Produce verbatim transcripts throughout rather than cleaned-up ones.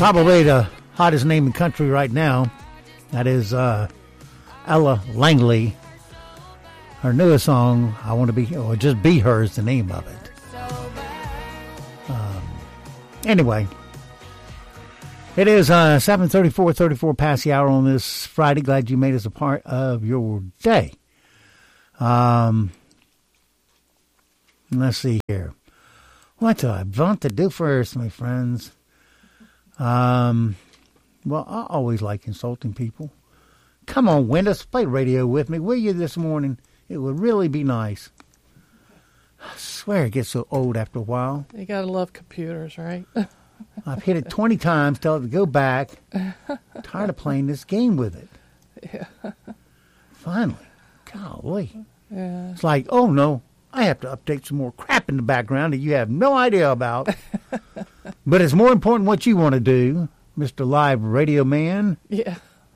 Probably the hottest name in country right now. That is uh, Ella Langley. Her newest song, I Want to Be, or Just Be Her is the name of it. Um, anyway, it is uh, seven thirty-four, thirty-four past the hour on this Friday. Glad you made us a part of your day. Um, let's see here. What do I want to do first, my friends? Um, well, I always like insulting people. Come on, Wendell, play radio with me, will you, this morning? It would really be nice. I swear it gets so old after a while. You gotta love computers, right? I've hit it twenty times, tell it to go back. Tired of playing this game with it. Yeah. Finally. Golly. Yeah. It's like, oh no, I have to update some more crap in the background that you have no idea about. But it's more important what you want to do, Mister Live Radio Man. Yeah.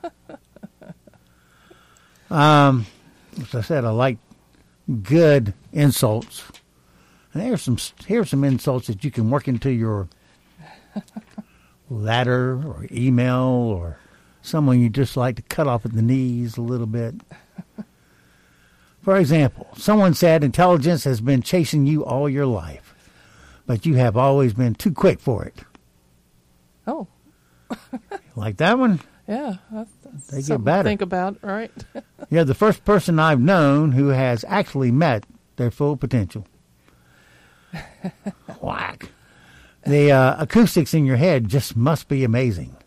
um, as I said, I like good insults. And here's some here's some insults that you can work into your letter or email or someone you just like to cut off at the knees a little bit. For example, someone said intelligence has been chasing you all your life, but you have always been too quick for it. Oh. Like that one? Yeah. That's, that's they get something better. To think about, right? You're the first person I've known who has actually met their full potential. Whack. The uh, acoustics in your head just must be amazing.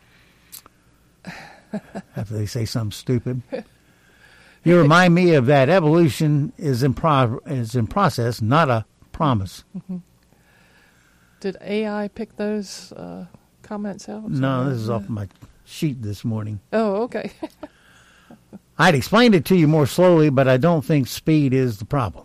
After they say something stupid. You remind me of that evolution is in pro- is in process, not a promise. Mm-hmm. Did A I pick those uh, comments out? No, this is off my sheet this morning. Oh, okay. I'd explained it to you more slowly, but I don't think speed is the problem.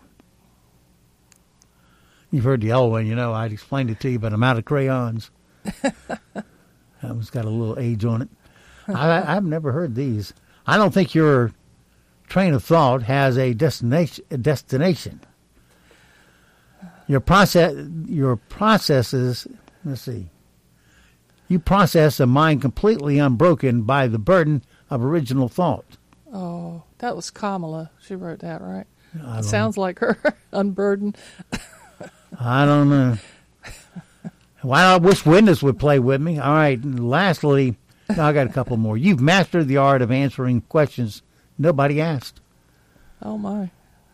You've heard the old one, you know, I'd explained it to you, but I'm out of crayons. That one's got a little age on it. I, I've never heard these. I don't think your train of thought has a destination. A destination. Your process, your processes. Let's see. You process a mind completely unbroken by the burden of original thought. Oh, that was Kamala. She wrote that, right? It sounds like her. Unburdened. I don't know. Well, I wish Witness would play with me. All right. And lastly, no, I got a couple more. You've mastered the art of answering questions nobody asked. Oh, my.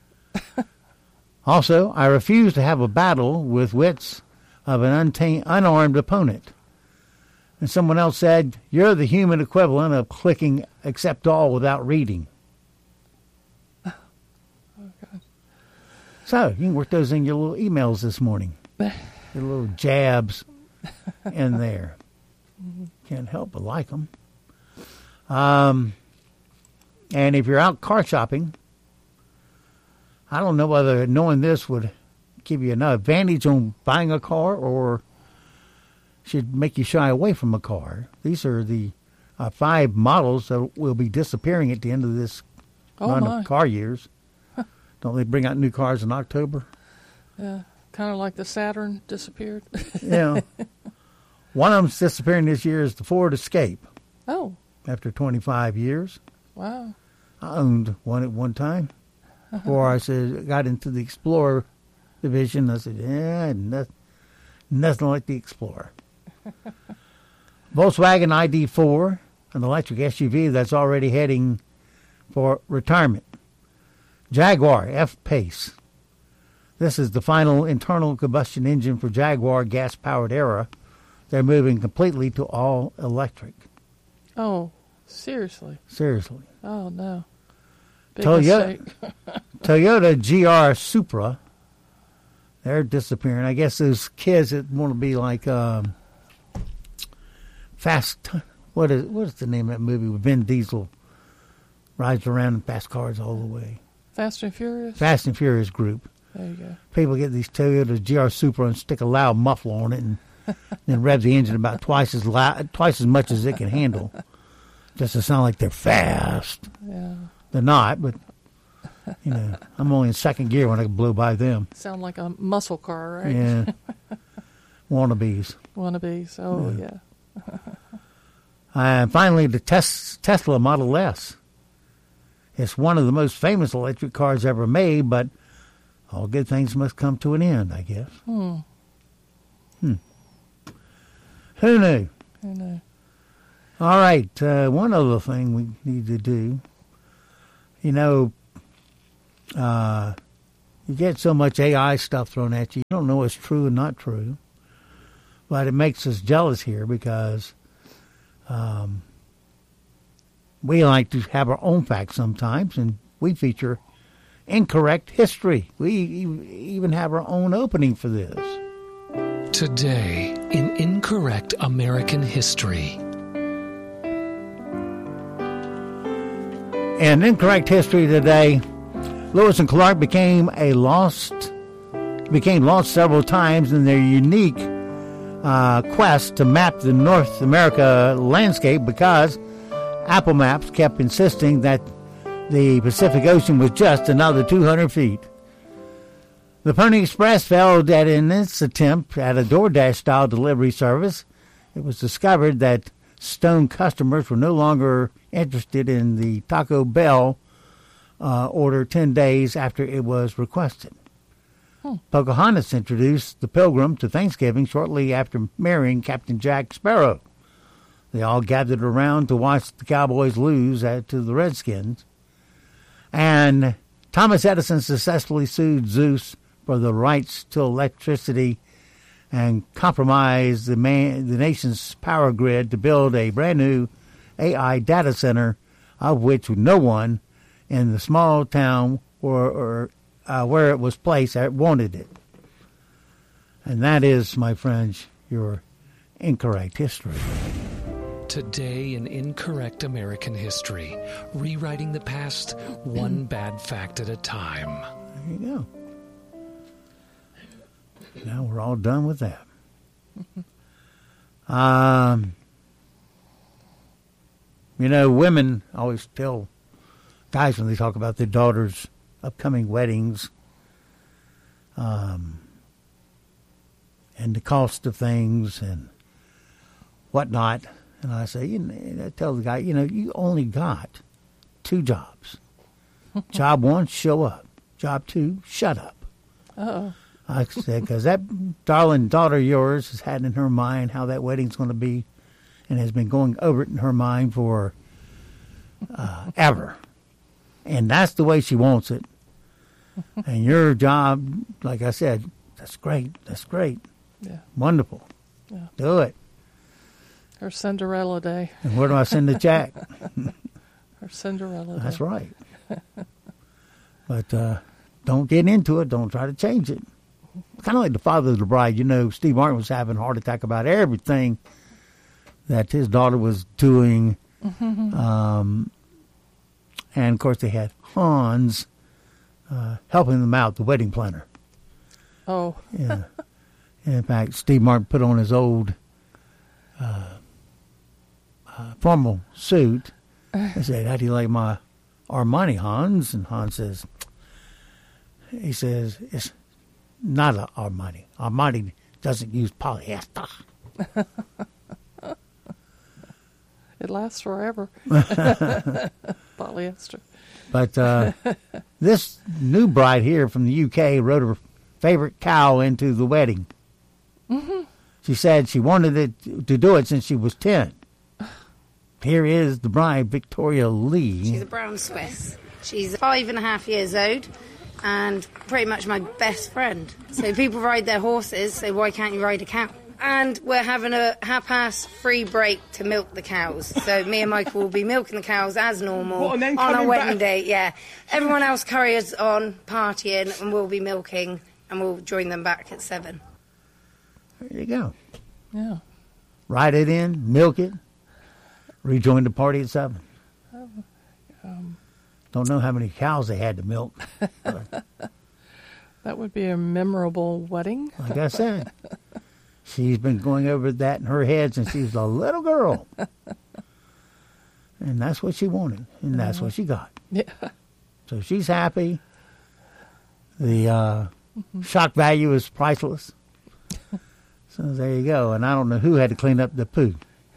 Also, I refuse to have a battle with wits of an untamed, unarmed opponent. And someone else said, you're the human equivalent of clicking accept all without reading. Oh, God. So, you can work those in your little emails this morning. Your little jabs in there. Can't help but like them. Um, and if you're out car shopping, I don't know whether knowing this would give you an advantage on buying a car or should make you shy away from a car. These are the uh, five models that will be disappearing at the end of this oh run my. of car years. Don't they bring out new cars in October? Yeah, kind of like the Saturn disappeared. Yeah. One of them's disappearing this year is the Ford Escape. Oh. After twenty-five years. Wow. I owned one at one time. Before I said got into the Explorer division, I said, yeah, nothing, nothing like the Explorer. Volkswagen I D four, an electric S U V that's already heading for retirement. Jaguar F-Pace. This is the final internal combustion engine for Jaguar gas-powered era. They're moving completely to all electric. Oh, seriously? Seriously. Oh, no. Big Toyota, mistake. Toyota G R Supra, they're disappearing. I guess those kids that want to be like um, fast. What is what is the name of that movie with Vin Diesel rides around in fast cars all the way? Fast and Furious. Fast and Furious group. There you go. People get these Toyota G R Supra and stick a loud muffler on it and then rev the engine about twice as loud, twice as much as it can handle, just to sound like they're fast. Yeah. They're not, but, you know, I'm only in second gear when I can blow by them. Sound like a muscle car, right? Yeah. Wannabes. Wannabes. Oh, yeah. And finally, the tes- Tesla Model S. It's one of the most famous electric cars ever made, but all good things must come to an end, I guess. Hmm. Hmm. Who knew? Who knew? All right, uh, one other thing we need to do. You know, uh, you get so much A I stuff thrown at you, you don't know what's true and not true. But it makes us jealous here because um, we like to have our own facts sometimes, and we feature incorrect history. We even have our own opening for this. Today in Incorrect American History. In Incorrect History today, Lewis and Clark became a lost, became lost several times in their unique uh, quest to map the North America landscape because Apple Maps kept insisting that the Pacific Ocean was just another two hundred feet. The Pony Express failed at in its attempt at a DoorDash-style delivery service. It was discovered that Stone customers were no longer interested in the Taco Bell uh, order ten days after it was requested. Hmm. Pocahontas introduced the Pilgrim to Thanksgiving shortly after marrying Captain Jack Sparrow. They all gathered around to watch the Cowboys lose at, to the Redskins. And Thomas Edison successfully sued Zeus for the rights to electricity and compromised the, man, the nation's power grid to build a brand new A I data center, of which no one in the small town or, or uh, where it was placed wanted it. And that is, my friends, your incorrect history. Today in Incorrect American History, rewriting the past one bad fact at a time. There you go. Now we're all done with that. um, you know, women always tell guys when they talk about their daughters' upcoming weddings um, and the cost of things and whatnot. And I say, you know, I tell the guy, you know, you only got two jobs. Job one, show up. Job two, shut up. Uh-oh. I said, because that darling daughter of yours has had in her mind how that wedding's going to be and has been going over it in her mind for uh, ever. And that's the way she wants it. And your job, like I said, that's great. That's great. Yeah. Wonderful. Yeah. Do it. Her Cinderella day. And where do I send the check? Her Cinderella day. That's right. But uh, don't get into it. Don't try to change it. Kind of like the father of the bride. You know, Steve Martin was having a heart attack about everything that his daughter was doing. Mm-hmm. Um, and, of course, they had Hans uh, helping them out, the wedding planner. Oh. Yeah. In fact, Steve Martin put on his old uh, uh, formal suit. I said, how do you like my Armani, Hans? And Hans says, he says, it's not a Armani. Armani doesn't use polyester. It lasts forever. Polyester. But uh, this new bride here from the U K rode her favorite cow into the wedding. Mm-hmm. She said she wanted it to do it since she was ten. Here is the bride, Victoria Lee. She's a brown Swiss. She's five and a half years old and pretty much my best friend. So people ride their horses, so why can't you ride a cow? And we're having a half-past free break to milk the cows. So me and Michael will be milking the cows as normal what, on our wedding day. Yeah, everyone else carries on partying, and we'll be milking, and we'll join them back at seven. There you go. Yeah. Ride it in, milk it, rejoin the party at seven. Oh, um, Don't know how many cows they had to milk. That would be a memorable wedding. Like I said, she's been going over that in her head since she was a little girl. And that's what she wanted, and that's what she got. Yeah. So she's happy. The uh, mm-hmm. shock value is priceless. So there you go. And I don't know who had to clean up the poo.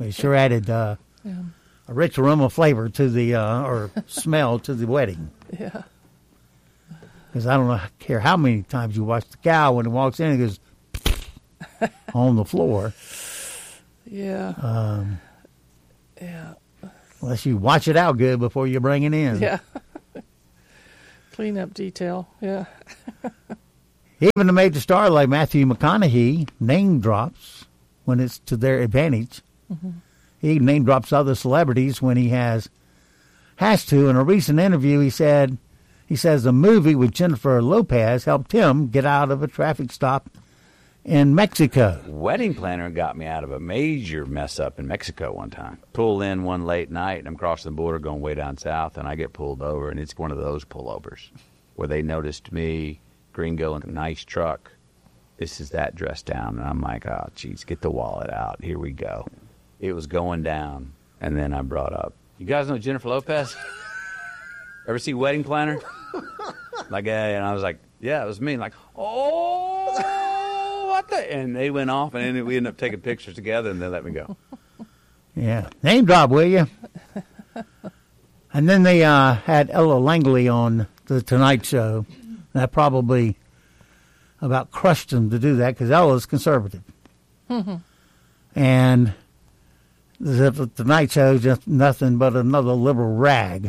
It sure added uh, Yeah. a rich aroma flavor to the, uh, or smell to the wedding. Yeah. Because I don't know, care how many times you watch the cow when it walks in, it goes on the floor. Yeah. Um, Yeah. unless you watch it out good before you bring it in. Yeah. Clean up detail. Yeah. Even a major star like Matthew McConaughey name drops when it's to their advantage. Mm-hmm. He name drops other celebrities when he has has to. In a recent interview, he said, he says the movie with Jennifer Lopez helped him get out of a traffic stop in Mexico. Wedding planner got me out of a major mess up in Mexico one time. Pull in one late night, and I'm crossing the border going way down south, and I get pulled over, and it's one of those pullovers where they noticed me, gringo, in a nice truck. This is that dressed down, and I'm like, oh, geez, get the wallet out. Here we go. It was going down, and then I brought up, you guys know Jennifer Lopez? Ever see Wedding Planner? Like, yeah, and I was like, yeah, it was me. Like, oh, what the? And they went off, and then we ended up taking pictures together, and they let me go. Yeah. Name drop, will you? And then they uh, had Ella Langley on the Tonight Show. That probably about crushed them to do that because Ella's conservative. Mm-hmm. And the, the Tonight Show is just nothing but another liberal rag.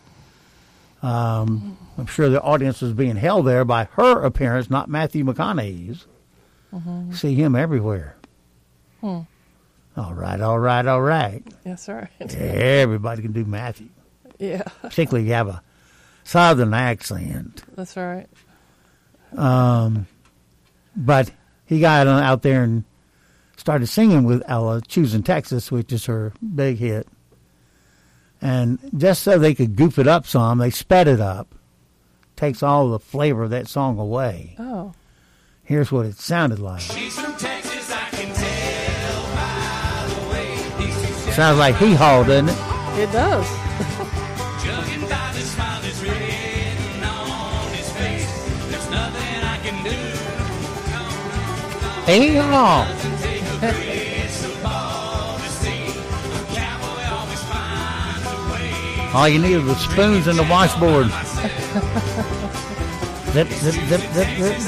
Um, I'm sure the audience was being held there by her appearance, not Matthew McConaughey's. Mm-hmm. See him everywhere. Hmm. All right, all right, all right. Yes, sir. Everybody can do Matthew. Yeah. Particularly if you have a southern accent. That's right. Um, but he got out there and started singing with Ella, Choosing Texas, which is her big hit. And just so they could goof it up some, they sped it up. Takes all the flavor of that song away. Oh. Here's what it sounded like. She's from Texas, I can tell by the way. Sounds like hee-haw, doesn't it? It does. Judging by the smile that's written on his face, there's nothing I can do. Hee-haw. Doesn't take a crystal ball to see. A cowboy always finds a way. All you need are the spoons and the washboard. Zip, zip, zip, zip, zip, zip.